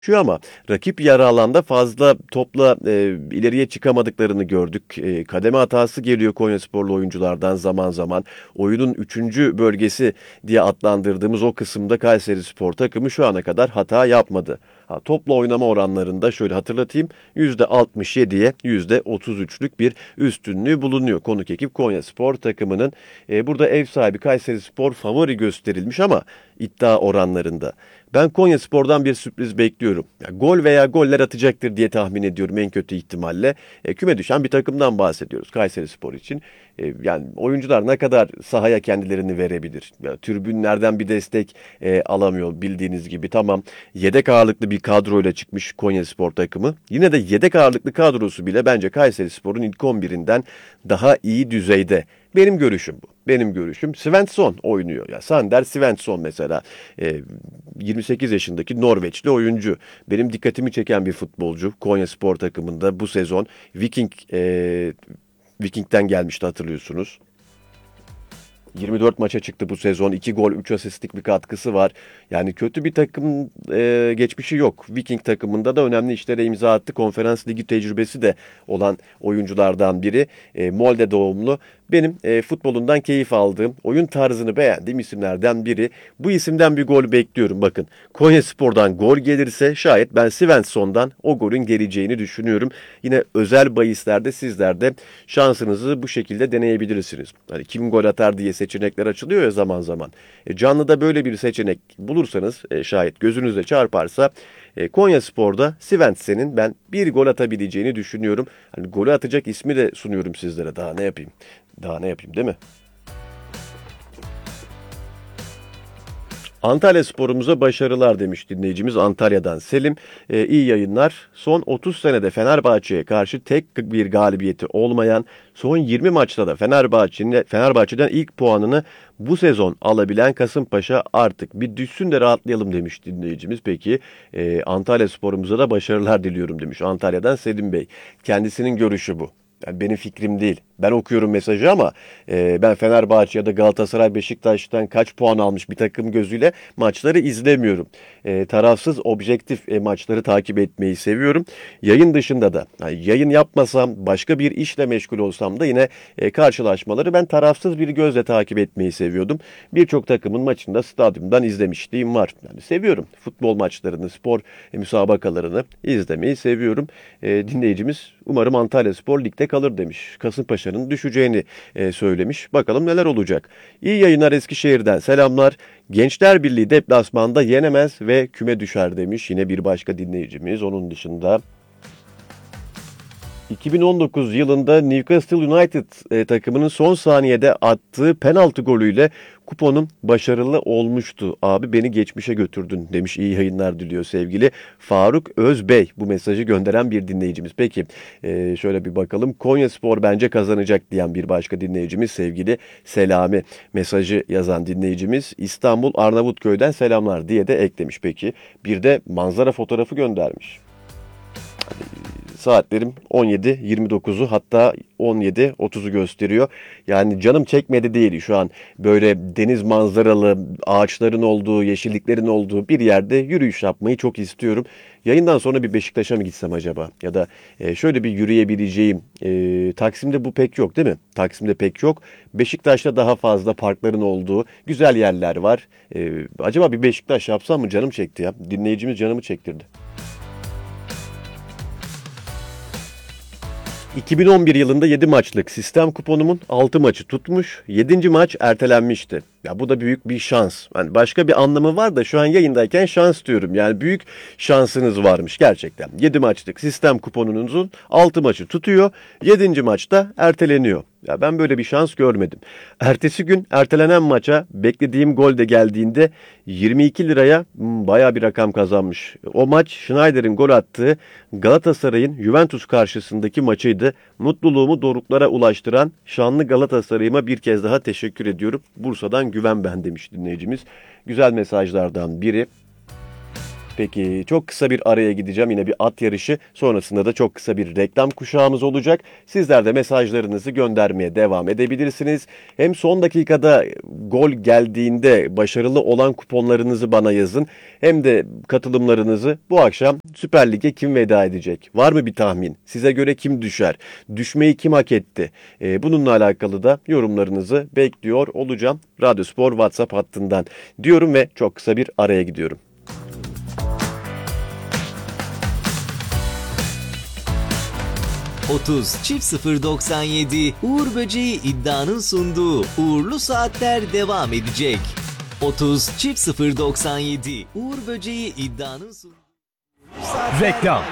Şu ama rakip yarı alanda fazla topla ileriye çıkamadıklarını gördük. Kademe hatası geliyor Konyasporlu oyunculardan zaman zaman. Oyunun üçüncü bölgesi diye adlandırdığımız o kısımda Kayserispor takımı şu ana kadar hata yapmadı. Topla oynama oranlarında şöyle hatırlatayım, %67'ye %33'lük bir üstünlüğü bulunuyor konuk ekip Konyaspor takımının. Burada ev sahibi Kayserispor favori gösterilmiş ama iddia oranlarında. Ben Konyaspor'dan bir sürpriz bekliyorum. Ya, gol veya goller atacaktır diye tahmin ediyorum en kötü ihtimalle. Küme düşen bir takımdan bahsediyoruz Kayserispor için. Yani oyuncular ne kadar sahaya kendilerini verebilir? Ya, tribünlerden bir destek alamıyor bildiğiniz gibi. Tamam, yedek ağırlıklı bir kadroyla çıkmış Konyaspor takımı. Yine de yedek ağırlıklı kadrosu bile bence Kayserispor'un ilk 11'inden daha iyi düzeyde. Benim görüşüm bu. Benim görüşüm. Svensson oynuyor. Ya Sander Svensson mesela, 28 yaşındaki Norveçli oyuncu. Benim dikkatimi çeken bir futbolcu. Konyaspor takımında bu sezon Viking'den gelmişti, hatırlıyorsunuz. 24 maça çıktı bu sezon. 2 gol, 3 asistlik bir katkısı var. Yani kötü bir takım geçmişi yok. Viking takımında da önemli işlere imza attı. Konferans Ligi tecrübesi de olan oyunculardan biri. Molde doğumlu. Benim futbolundan keyif aldığım, oyun tarzını beğendiğim isimlerden biri. Bu isimden bir gol bekliyorum. Bakın, Konyaspor'dan gol gelirse şayet ben Svensson'dan o golün geleceğini düşünüyorum. Yine özel bahislerde sizler de şansınızı bu şekilde deneyebilirsiniz. Hani kim gol atar diye seçenekler açılıyor ya zaman zaman. Canlıda böyle bir seçenek bulursanız, şayet gözünüze çarparsa, Konyaspor'da Svensson'in ben bir gol atabileceğini düşünüyorum. Hani golü atacak ismi de sunuyorum sizlere. Daha ne yapayım? Daha ne yapayım, değil mi? Antalya sporumuza başarılar demiş dinleyicimiz Antalya'dan Selim. İyi yayınlar. Son 30 senede Fenerbahçe'ye karşı tek bir galibiyeti olmayan, son 20 maçta da Fenerbahçe'den ilk puanını bu sezon alabilen Kasımpaşa artık bir düşsün de rahatlayalım demiş dinleyicimiz. Peki Antalya sporumuza da başarılar diliyorum demiş Antalya'dan Selim Bey. Kendisinin görüşü bu. Yani benim fikrim değil. Ben okuyorum mesajı ama ben Fenerbahçe ya da Galatasaray, Beşiktaş'tan kaç puan almış bir takım gözüyle maçları izlemiyorum. Tarafsız, objektif maçları takip etmeyi seviyorum. Yayın dışında da, yani yayın yapmasam, başka bir işle meşgul olsam da yine karşılaşmaları ben tarafsız bir gözle takip etmeyi seviyordum. Birçok takımın maçını da stadyumdan izlemişliğim var. Yani seviyorum futbol maçlarını, spor müsabakalarını izlemeyi seviyorum. Dinleyicimiz umarım Antalyaspor ligde kalır demiş. Kasımpaşa'nın düşeceğini söylemiş. Bakalım neler olacak. İyi yayınlar Eskişehir'den selamlar. Gençler Birliği deplasmanda yenemez ve küme düşer demiş. Yine bir başka dinleyicimiz. Onun dışında 2019 yılında Newcastle United takımının son saniyede attığı penaltı golüyle kuponum başarılı olmuştu. Abi beni geçmişe götürdün demiş. İyi yayınlar diliyor sevgili Faruk Özbey. Bu mesajı gönderen bir dinleyicimiz. Peki şöyle bir bakalım. Konyaspor bence kazanacak diyen bir başka dinleyicimiz sevgili Selami. Mesajı yazan dinleyicimiz İstanbul Arnavutköy'den selamlar diye de eklemiş. Peki bir de manzara fotoğrafı göndermiş. Saatlerim 17:29'u, hatta 17:30'u gösteriyor. Yani canım çekmedi değil, şu an böyle deniz manzaralı, ağaçların olduğu, yeşilliklerin olduğu bir yerde yürüyüş yapmayı çok istiyorum. Yayından sonra bir Beşiktaş'a mı gitsem acaba? Ya da şöyle bir yürüyebileceğim, Taksim'de bu pek yok değil mi? Taksim'de pek yok. Beşiktaş'ta daha fazla parkların olduğu güzel yerler var. Acaba bir Beşiktaş yapsam mı? Canım çekti ya. Dinleyicimiz canımı çektirdi. 2011 yılında 7 maçlık sistem kuponumun 6 maçı tutmuş, 7. maç ertelenmişti. Ya bu da büyük bir şans. Yani başka bir anlamı var da şu an yayındayken şans diyorum. Yani büyük şansınız varmış gerçekten. 7 maçlık sistem kuponunuzun 6 maçı tutuyor, 7. maçta erteleniyor. Ya ben böyle bir şans görmedim. Ertesi gün ertelenen maça beklediğim gol de geldiğinde 22 liraya bayağı bir rakam kazanmış. O maç Schneider'in gol attığı Galatasaray'ın Juventus karşısındaki maçıydı. Mutluluğumu doruklara ulaştıran şanlı Galatasaray'ıma bir kez daha teşekkür ediyorum. Bursa'dan güven ben demiş dinleyicimiz. Güzel mesajlardan biri. Peki çok kısa bir araya gideceğim. Yine bir at yarışı. Sonrasında da çok kısa bir reklam kuşağımız olacak. Sizler de mesajlarınızı göndermeye devam edebilirsiniz. Hem son dakikada gol geldiğinde başarılı olan kuponlarınızı bana yazın. Hem de katılımlarınızı bu akşam Süper Lig'e kim veda edecek? Var mı bir tahmin? Size göre kim düşer? Düşmeyi kim hak etti? Bununla alakalı da yorumlarınızı bekliyor olacağım. Radyospor WhatsApp hattından diyorum ve çok kısa bir araya gidiyorum. .097 Uğur Böceği iddianın sunduğu Uğurlu Saatler devam edecek. 30.097 Uğur Böceği iddianın sunduğu Reklam.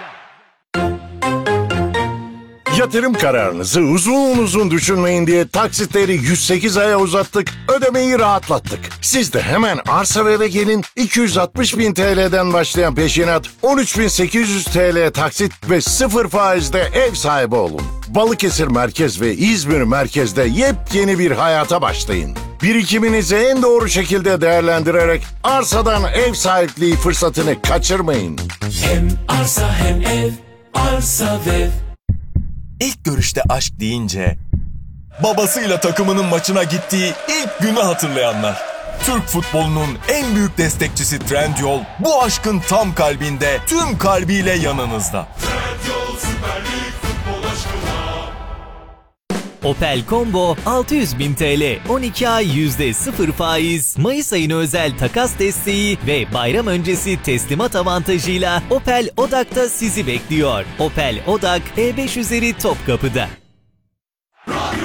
Yatırım kararınızı uzun düşünmeyin diye taksitleri 108 aya uzattık, ödemeyi rahatlattık. Siz de hemen Arsa ve gelin, 260.000 TL'den başlayan peşinat, 13.800 TL taksit ve 0 faizde ev sahibi olun. Balıkesir Merkez ve İzmir Merkez'de yepyeni bir hayata başlayın. Birikiminizi en doğru şekilde değerlendirerek arsadan ev sahipliği fırsatını kaçırmayın. Hem arsa hem ev, arsa ve... İlk görüşte aşk deyince babasıyla takımının maçına gittiği ilk günü hatırlayanlar. Türk futbolunun en büyük destekçisi Trendyol bu aşkın tam kalbinde, tüm kalbiyle yanınızda. Trendyol Süper Lig futbol aşkına. Opel Combo 600.000 TL, 12 ay %0 faiz, Mayıs ayına özel takas desteği ve bayram öncesi teslimat avantajıyla Opel Odak'ta sizi bekliyor. Opel Odak E5 üzeri Topkapı'da.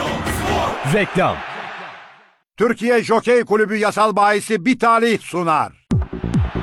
Reklam. Türkiye Jokey Kulübü yasal bahisi bir talih sunar.